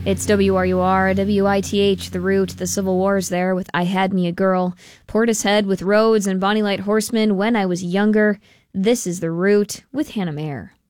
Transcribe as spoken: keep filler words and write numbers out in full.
It's W R U R, W I T H, The Root, The Civil War's there with I Had Me a Girl, Portishead with Rhodes and Bonnie Light Horseman, When I Was Younger. This is The Root with Hannah Mayer.